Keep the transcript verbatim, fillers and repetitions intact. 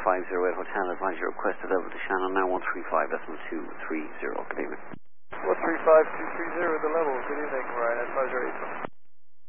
five zero eight Hotel, advise your request to level to Shannon now one three five decimal two three zero. Good evening. one three five two three zero, the level. Good evening, Ryan, advise your eight.